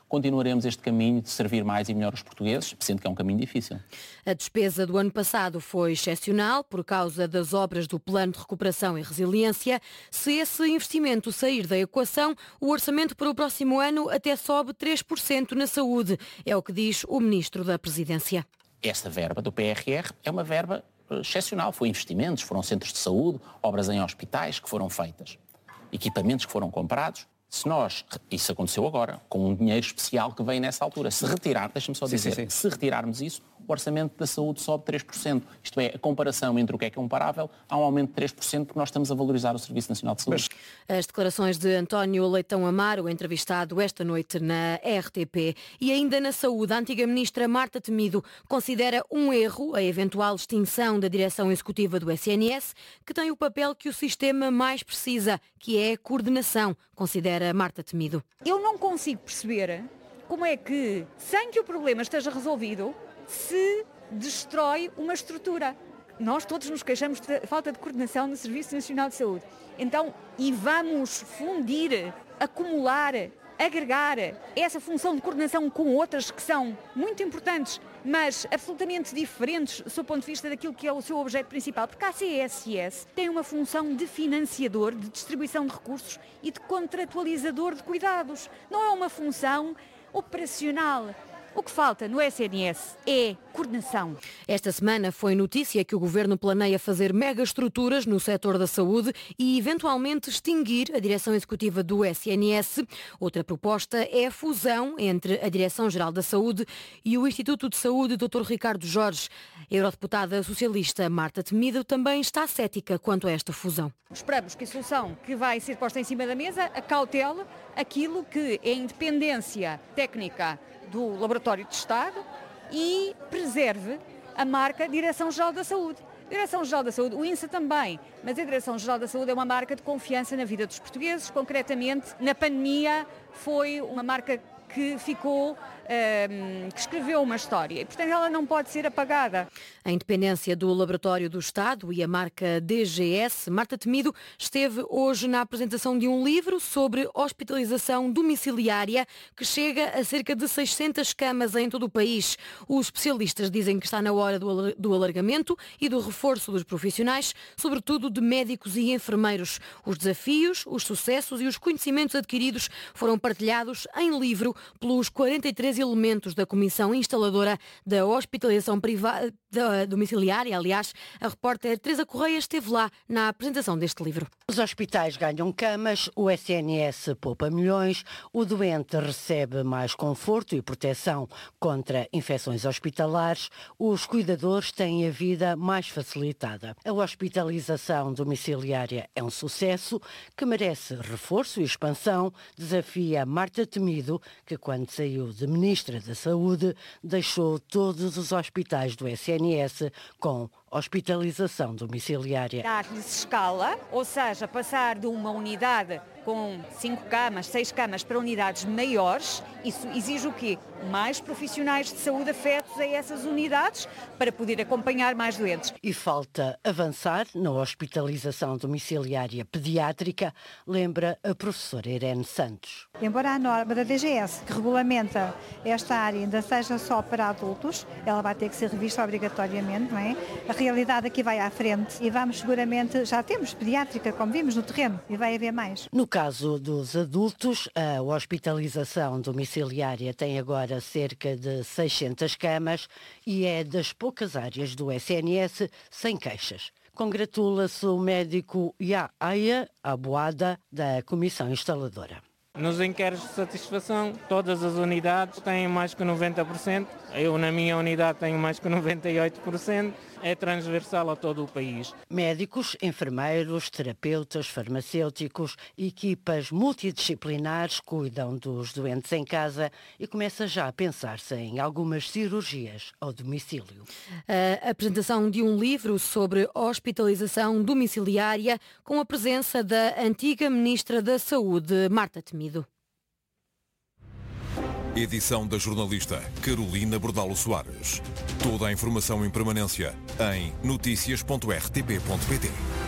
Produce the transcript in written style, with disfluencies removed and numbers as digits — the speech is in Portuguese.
continuaremos este caminho de servir mais e melhor os portugueses, sendo que é um caminho difícil. A despesa do ano passado foi excepcional por causa das obras do Plano de Recuperação e Resiliência. Se esse investimento sair da equação, o orçamento para o próximo ano até sobe 3% na saúde, é o que diz o Ministro da Presidência. Esta verba do PRR é uma verba excepcional. Foi investimentos, foram centros de saúde, obras em hospitais que foram feitas, equipamentos que foram comprados. Se nós, isso aconteceu agora, com um dinheiro especial que veio nessa altura, se retirar, deixa-me só dizer, se retirarmos isso, o orçamento da saúde sobe 3%. Isto é, a comparação entre o que é comparável, há um aumento de 3% porque nós estamos a valorizar o Serviço Nacional de Saúde. As declarações de António Leitão Amaro, entrevistado esta noite na RTP. E ainda na saúde, a antiga ministra Marta Temido considera um erro a eventual extinção da direção executiva do SNS, que tem o papel que o sistema mais precisa, que é a coordenação, considera Marta Temido. Eu não consigo perceber como é que, sem que o problema esteja resolvido, se destrói uma estrutura. Nós todos nos queixamos de falta de coordenação no Serviço Nacional de Saúde. Então, e vamos fundir, acumular, agregar essa função de coordenação com outras que são muito importantes, mas absolutamente diferentes do seu ponto de vista daquilo que é o seu objeto principal. Porque a CSS tem uma função de financiador, de distribuição de recursos e de contratualizador de cuidados. Não é uma função operacional. O que falta no SNS é coordenação. Esta semana foi notícia que o Governo planeia fazer megaestruturas no setor da saúde e eventualmente extinguir a direção executiva do SNS. Outra proposta é a fusão entre a Direção-Geral da Saúde e o Instituto de Saúde Dr. Ricardo Jorge. A eurodeputada socialista Marta Temido também está cética quanto a esta fusão. Esperamos que a solução que vai ser posta em cima da mesa acautele aquilo que é a independência técnica do Laboratório de Estado e preserve a marca Direção-Geral da Saúde. Direção-Geral da Saúde, o INSA também, mas a Direção-Geral da Saúde é uma marca de confiança na vida dos portugueses. Concretamente, na pandemia, foi uma marca que ficou, que escreveu uma história e, portanto, ela não pode ser apagada. A independência do Laboratório do Estado e a marca DGS, Marta Temido esteve hoje na apresentação de um livro sobre hospitalização domiciliária que chega a cerca de 600 camas em todo o país. Os especialistas dizem que está na hora do alargamento e do reforço dos profissionais, sobretudo de médicos e enfermeiros. Os desafios, os sucessos e os conhecimentos adquiridos foram partilhados em livro pelos 43 elementos da Comissão Instaladora da Hospitalização Privada Domiciliária. Aliás, a repórter Teresa Correia esteve lá na apresentação deste livro. Os hospitais ganham camas, o SNS poupa milhões, o doente recebe mais conforto e proteção contra infecções hospitalares, os cuidadores têm a vida mais facilitada. A hospitalização domiciliária é um sucesso que merece reforço e expansão, desafia Marta Temido, que quando saiu de Ministra da Saúde, deixou todos os hospitais do SNS com hospitalização domiciliária. Dar-lhes escala, ou seja, passar de uma unidade com 5 camas, 6 camas para unidades maiores, isso exige o quê? Mais profissionais de saúde afetos a essas unidades para poder acompanhar mais doentes. E falta avançar na hospitalização domiciliária pediátrica, lembra a professora Irene Santos. Embora a norma da DGS, que regulamenta esta área, ainda seja só para adultos, ela vai ter que ser revista obrigatoriamente, não é? A realidade aqui vai à frente e vamos seguramente, já temos pediátrica, como vimos no terreno, e vai haver mais. No caso dos adultos, a hospitalização domiciliária tem agora cerca de 600 camas e é das poucas áreas do SNS sem queixas. Congratula-se o médico Yahya Aboada da Comissão Instaladora. Nos inquéritos de satisfação, todas as unidades têm mais que 90%. Eu, na minha unidade, tenho mais que 98%. É transversal a todo o país. Médicos, enfermeiros, terapeutas, farmacêuticos, equipas multidisciplinares cuidam dos doentes em casa e começa já a pensar-se em algumas cirurgias ao domicílio. A apresentação de um livro sobre hospitalização domiciliária com a presença da antiga Ministra da Saúde, Marta Temido. Edição da jornalista Carolina Bordalo Soares. Toda a informação em permanência em noticias.rtp.pt.